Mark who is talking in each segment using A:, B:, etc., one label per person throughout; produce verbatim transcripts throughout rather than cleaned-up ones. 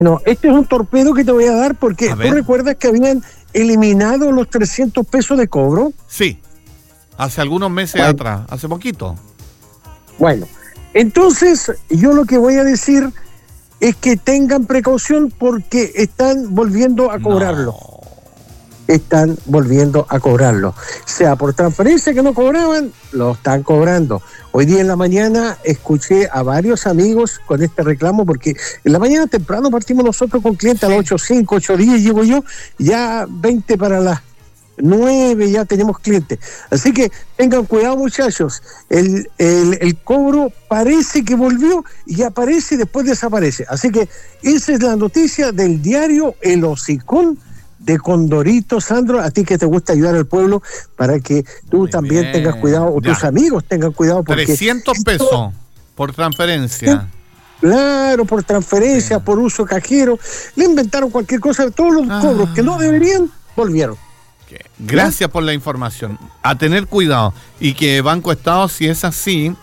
A: No, este es un torpedo que te voy a dar porque a tú recuerdas que habían eliminado los trescientos pesos de cobro.
B: Sí, hace algunos meses bueno. atrás, hace poquito.
A: Bueno, entonces yo lo que voy a decir es que tengan precaución porque están volviendo a cobrarlo. No. Están volviendo a cobrarlo. Sea por transferencia que no cobraban, lo están cobrando. Hoy día en la mañana escuché a varios amigos con este reclamo, porque en la mañana temprano partimos nosotros con clientes a las ocho cinco, ocho diez, llego yo, ya veinte para las nueve ya tenemos clientes. Así que tengan cuidado, muchachos. El, el, el cobro parece que volvió y aparece y después desaparece. Así que esa es la noticia del diario El Hocicón de Condorito. Sandro, a ti que te gusta ayudar al pueblo, para que tú Muy también bien. tengas cuidado, o ya. tus amigos tengan cuidado. Porque
B: trescientos pesos por transferencia.
A: Claro, por transferencia, sí. por uso cajero. Le inventaron cualquier cosa, todos los ah. cobros que no deberían, volvieron.
B: Gracias ¿Ya? por la información. A tener cuidado. Y que Banco Estado, si es así,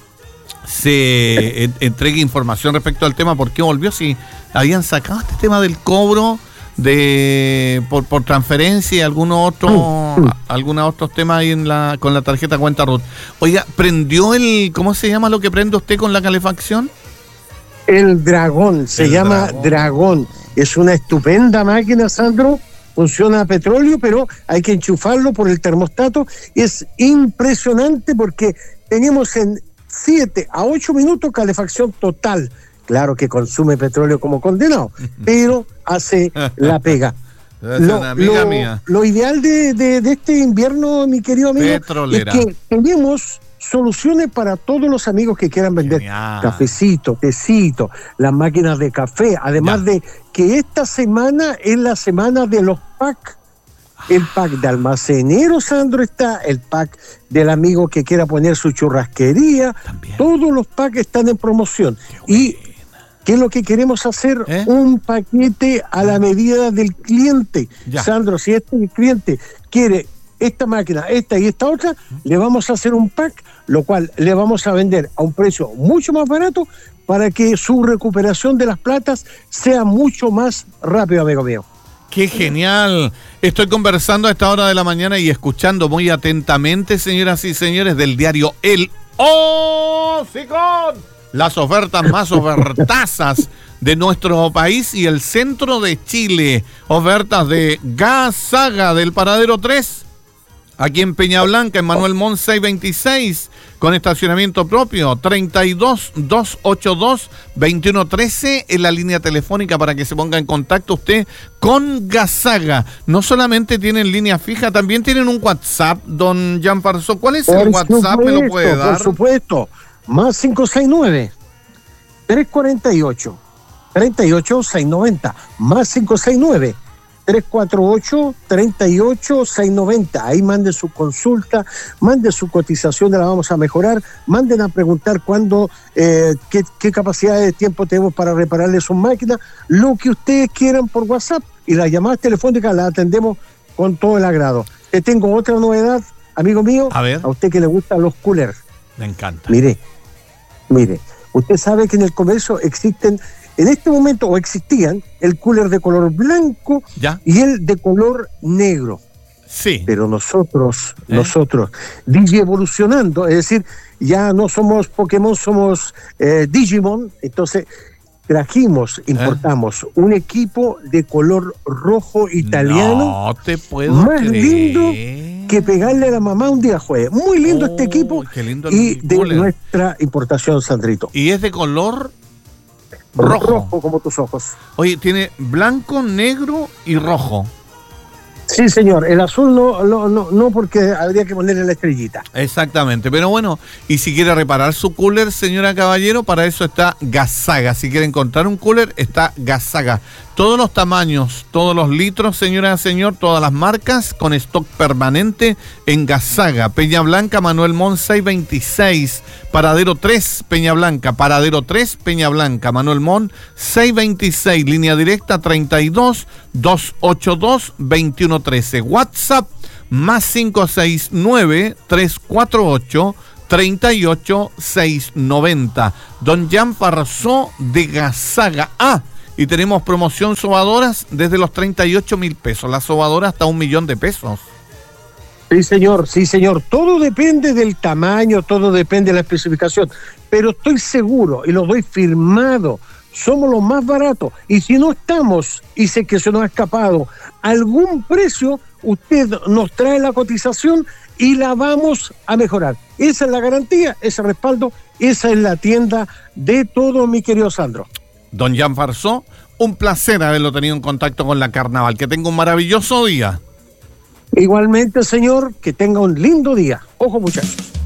B: se en, entregue información respecto al tema. ¿Por qué volvió? Si habían sacado este tema del cobro de por, por transferencia y algunos otros mm, mm. algunos otros temas ahí en la con la tarjeta cuenta R U T. Oiga, ¿prendió el, cómo se llama lo que prende usted con la calefacción?
A: El Dragón, se el llama Dragón. Dragón. Es una estupenda máquina, Sandro. Funciona a petróleo, pero hay que enchufarlo por el termostato. Es impresionante porque tenemos en siete a ocho minutos calefacción total. Claro que consume petróleo como condenado, pero hace la pega.
B: Es lo, una amiga
A: lo,
B: mía.
A: Lo ideal de, de, de este invierno, mi querido amigo,
B: Petrolera.
A: es que tenemos soluciones para todos los amigos que quieran vender Genial. cafecito, tecito, las máquinas de café. Además ya. de que esta semana es la semana de los packs. El pack de almacenero, Sandro, está el pack del amigo que quiera poner su churrasquería. También. Todos los packs están en promoción. Y ¿qué es lo que queremos hacer? ¿Eh? Un paquete a la medida del cliente. Ya. Sandro, si este cliente quiere esta máquina, esta y esta otra, le vamos a hacer un pack, lo cual le vamos a vender a un precio mucho más barato para que su recuperación de las platas sea mucho más rápido, amigo mío.
B: ¡Qué genial! Estoy conversando a esta hora de la mañana y escuchando muy atentamente, señoras y señores, del diario El Hocicón, las ofertas más ofertazas de nuestro país y el centro de Chile. Ofertas de Gasaga del Paradero tres, aquí en Peña Blanca, en Manuel Montt seiscientos veintiséis, con estacionamiento propio, treinta y dos, doscientos ochenta y dos, veintiuno trece, en la línea telefónica para que se ponga en contacto usted con Gasaga. No solamente tienen línea fija, también tienen un WhatsApp, don Jean Parsó. ¿Cuál es por el WhatsApp? Supuesto, ¿me lo puede dar?
A: Por supuesto, más cinco seis nueve, tres cuatro ocho, tres ocho seis nueve cero, más cinco seis nueve, tres cuatro ocho, tres ocho seis nueve cero. Ahí mande su consulta, mande su cotización, la vamos a mejorar. Manden a preguntar cuándo, eh, qué, qué capacidad de tiempo tenemos para repararle sus máquinas, lo que ustedes quieran por WhatsApp, y las llamadas telefónicas las atendemos con todo el agrado. Te tengo otra novedad, amigo mío,
B: a ver,
A: a usted que le gustan los coolers.
B: Me encanta.
A: Mire, mire, usted sabe que en el comercio existen, en este momento, o existían, el cooler de color blanco ¿Ya? y el de color negro.
B: Sí.
A: Pero nosotros, ¿Eh? nosotros, digievolucionando, es decir, ya no somos Pokémon, somos eh, Digimon, entonces trajimos, importamos ¿Eh? un equipo de color rojo italiano.
B: No te puedo
A: más
B: creer.
A: lindo que pegarle a la mamá un día jueves. Muy lindo oh, este equipo
B: qué lindo
A: y de
B: cooler.
A: nuestra importación, Sandrito.
B: ¿Y es de color rojo?
A: Rojo como tus ojos.
B: Oye, tiene blanco, negro y rojo.
A: Sí, señor. El azul no, no, no, no, porque habría que ponerle la estrellita.
B: Exactamente. Pero bueno, y si quiere reparar su cooler, señora Caballero, para eso está Gasaga. Si quiere encontrar un cooler, está Gasaga. Todos los tamaños, todos los litros, señora, señor, todas las marcas, con stock permanente en Gasaga. Peña Blanca, Manuel Montt seiscientos veintiséis, Paradero tres, Peña Blanca, Paradero tres, Peña Blanca, Manuel Montt seiscientos veintiséis, línea directa treinta y dos, doscientos ochenta y dos, veintiuno trece. WhatsApp más cinco seis nueve, tres cuatro ocho, treinta y ocho, seiscientos noventa. Don Jean Parsó de Gasaga. Ah, y tenemos promoción sobadoras desde los treinta y ocho mil pesos, la sobadora hasta un millón de pesos.
A: Sí, señor, sí, señor. Todo depende del tamaño, todo depende de la especificación, pero estoy seguro y lo doy firmado, somos los más baratos, y si no estamos, y sé que se nos ha escapado algún precio, usted nos trae la cotización y la vamos a mejorar. Esa es la garantía, ese respaldo, esa es la tienda de todo, mi querido Sandro.
B: Don Jan Farsó, un placer haberlo tenido en contacto con la Carnaval. Que tenga un maravilloso día.
A: Igualmente, señor, que tenga un lindo día. Ojo, muchachos.